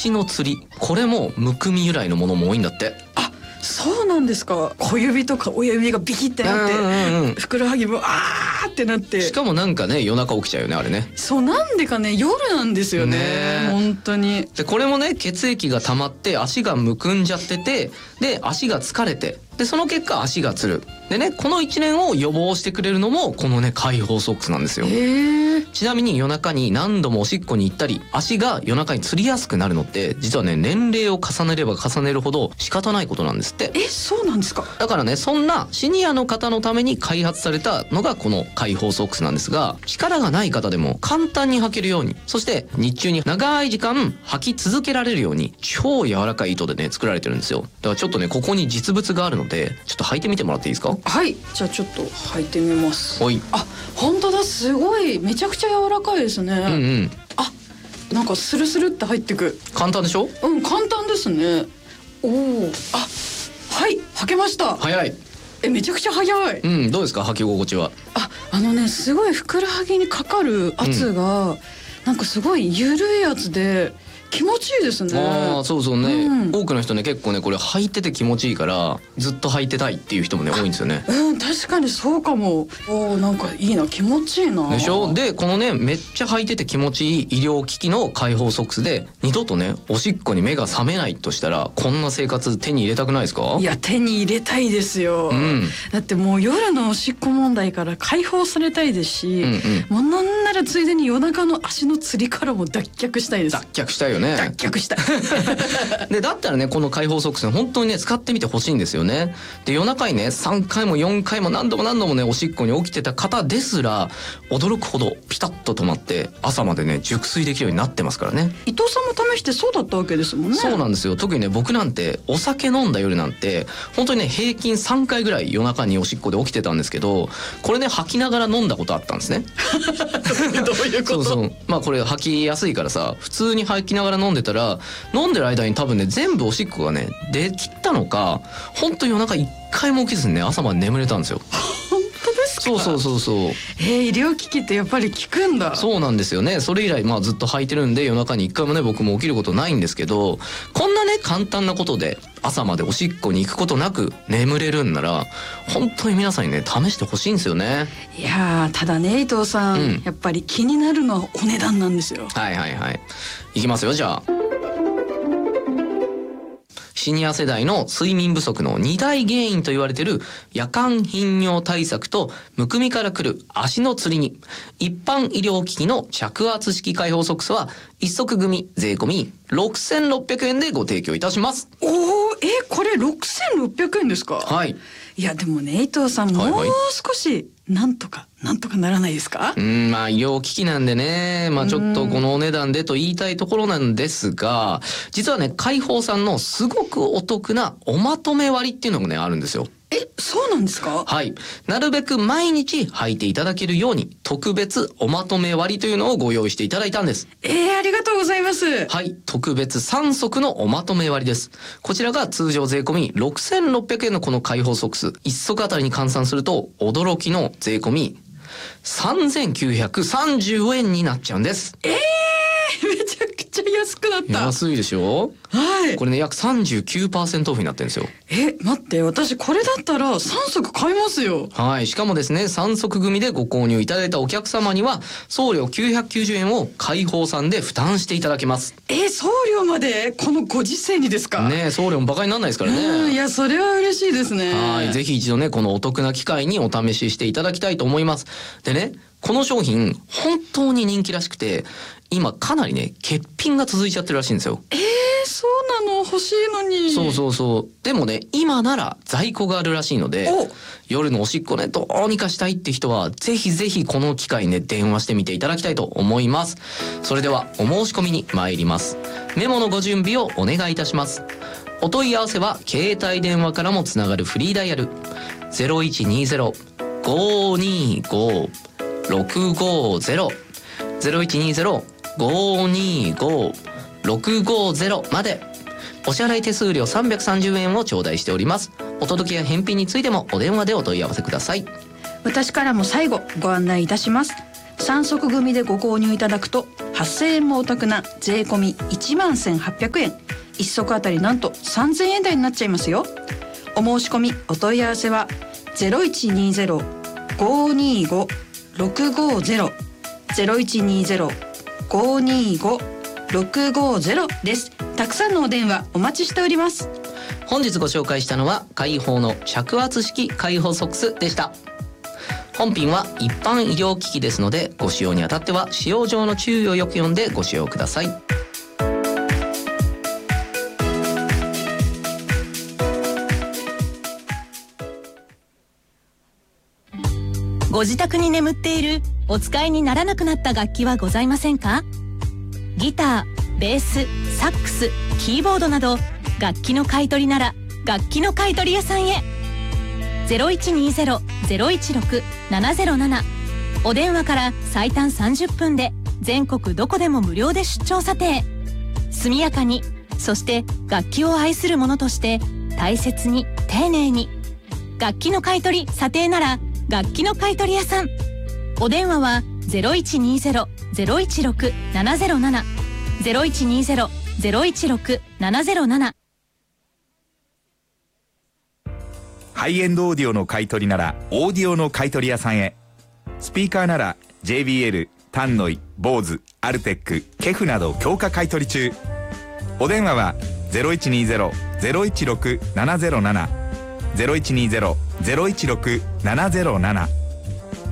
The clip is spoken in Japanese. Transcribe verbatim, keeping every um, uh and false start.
足のつり、これもむくみ由来のものも多いんだって。 あ、そうなんですか。小指とか親指がビキってなって、うんうんうん、ふくらはぎもあーってなって、 しかもなんかね夜中起きちゃうよねあれね。 そう、なんでかね夜なんですよ ね, ね本当に。 でこれもね血液が溜まって足がむくんじゃってて、で足が疲れて、でその結果足がつる。でねこの一連を予防してくれるのもこのね解放ソックスなんですよ。 へー。 ちなみに夜中に何度もおしっこに行ったり足が夜中につりやすくなるのって実はね年齢を重ねれば重ねるほど仕方ないことなんですって。 え、そうなんですか。 だからねそんなシニアの方のために開発されたのがこの解放ソックスなんですが、力がない方でも簡単に履けるように、そして日中に長い時間履き続けられるように超柔らかい糸でね作られてるんですよ。だからちょっとねここに実物があるのでちょっと履いてみてもらっていいですか。 はい、じゃあちょっと履いてみます。 はい。 あ、本当だ、すごいめちゃくちゃ柔らかいですね。 うんうん。 あ、なんかスルスルって入ってく。 簡単でしょ。 うん、簡単ですね。おお、あ、はい、履けました。 早い。 え、めちゃくちゃ早い。 うん、どうですか履き心地は。 あ、あのねすごいふくらはぎにかかる圧が、うん、なんかすごい緩いやつで気持ちいいですね。 ああ、そうそうね、うん、多くの人ね結構ねこれ履いてて気持ちいいからずっと履いてたいっていう人もね多いんですよね。 うん、確かにそうかも。お、なんかいいな、気持ちいいな。 でしょ。でこのねめっちゃ履いてて気持ちいい医療機器の解放ソックスで二度とねおしっこに目が覚めないとしたら、こんな生活手に入れたくないですか。 いや手に入れたいですよ、うん、だってもう夜のおしっこ問題から解放されたいですし、うんうん、もうなんならついでに夜中の足のつりからも脱却したいです。 脱却したいよね。 脱却したいでだったらねこの解放ソックス本当にね使ってみてほしいんですよね。で夜中にねさんかいもよんかいも何度も何度もねおしっこに起きてた方ですら驚くほどピタッと止まって朝までね熟睡できるようになってますからね。 伊藤さんも試してそうだったわけですもんね。 そうなんですよ。特にね僕なんてお酒飲んだ夜なんて本当にね平均さんかいぐらい夜中におしっこで起きてたんですけど、これね吐きながら飲んだことあったんですね。 どういうこと。 そうそう、まあこれ吐きやすいからさ普通に吐きながら飲んでたら、飲んでる間に多分ね全部おしっこがね出きったのか、本当夜中一回も起きずにね朝まで眠れたんですよ。 本当ですか。 そうそうそうそう。 えー、医療機器ってやっぱり効くんだ。 そうなんですよね。それ以来まあずっと履いてるんで夜中に一回もね僕も起きることないんですけど、こんなね簡単なことで朝までおしっこに行くことなく眠れるんなら本当に皆さんにね試してほしいんですよね。 いやー、ただね伊藤さん、うん、やっぱり気になるのはお値段なんですよ。 はいはいはい。いきますよじゃあ。シニア世代の睡眠不足のに大原因と言われている夜間頻尿対策とむくみからくる足のつりに一般医療機器の着圧式解放ソックスは一足組税込みろくせんろっぴゃくえんでご提供いたします。 おー、え、これろくせんろっぴゃくえんですか。 はい。 いやでもね伊藤さん、もう少しなんとかなんとかならないですか。 うん、まあ医療機器なんでね、まあちょっとこのお値段でと言いたいところなんですが、実はね解放さんのすごくお得なおまとめ割っていうのがねあるんですよ。 え、そうなんですか。 はい。なるべく毎日履いていただけるように特別おまとめ割というのをご用意していただいたんです。 えー、ありがとうございます。 はい。特別さん足のおまとめ割です。こちらが通常税込みろくせんろっぴゃくえんのこの解放ソックスいっ足あたりに換算すると驚きの税込みさんぜんきゅうひゃくさんじゅうえんになっちゃうんです。 えーめちゃくちゃ安くなった。 安いでしょ。 はい。 これね約 さんじゅうきゅうパーセント オフになってるんですよ。 え、待って、私これだったらさん足買いますよ。 はい。しかもですねさん足組でご購入いただいたお客様には送料きゅうひゃくきゅうじゅうえんを解放さんで負担していただけます。 え、送料までこのご時世にですか。 ね、送料もバカにならないですからね。 いやそれは嬉しいですね。 はい。ぜひ一度ねこのお得な機会にお試ししていただきたいと思います。でねこの商品本当に人気らしくて今かなりね欠品が続いちゃってるらしいんですよ。 えー、そうなの。欲しいのに。 そうそうそう。でもね今なら在庫があるらしいので夜のおしっこねどうにかしたいって人はぜひぜひこの機会ね電話してみていただきたいと思います。それではお申し込みに参ります。メモのご準備をお願いいたします。お問い合わせは携帯電話からもつながるフリーダイヤル ゼロいちにゼロ ごーにーごー ろくごーゼロ ゼロいちにゼロ ごーにーごー ろくごーゼロまで。お支払い手数料さんびゃくさんじゅうえんを頂戴しております。お届けや返品についてもお電話でお問い合わせください。 私からも最後ご案内いたします。さん足組でご購入いただくとはっせんえんもお得な税込みいちまんせんはっぴゃくえん、一足あたりなんとさんぜんえん台になっちゃいますよ。お申し込みお問い合わせはゼロいちにゼロ ごにご ろくごゼロ ゼロいちにゼロ ごにご ろくごゼロです。たくさんのお電話お待ちしております。 本日ご紹介したのは開放の着圧式開放ソックスでした。本品は一般医療機器ですので、ご使用にあたっては使用上の注意をよく読んでご使用ください。 ご自宅に眠っているお使いにならなくなった楽器はございませんか？ギター、ベース、サックス、キーボードなど楽器の買い取りなら楽器の買い取り屋さんへ。 ゼロいちにゼロ ゼロいちろく ななゼロなな お電話から最短さんじゅっぷんで全国どこでも無料で出張査定。速やかに、そして楽器を愛する者として大切に丁寧に。楽器の買い取り査定なら楽器の買い取り屋さん。お電話は ゼロいちにゼロ ゼロいちろく ななゼロなな ゼロいちにゼロ ゼロいちろく ななゼロなな。 ハイエンドオーディオの買い取りならオーディオの買い取り屋さんへ。スピーカーなら ジェイビーエル、タンノイ、ボーズ、アルテック、ケフなど強化買い取り中。お電話は ゼロいちにゼロ ゼロいちろく ななゼロなな ゼロいちにゼロ ゼロいちろく ななゼロなな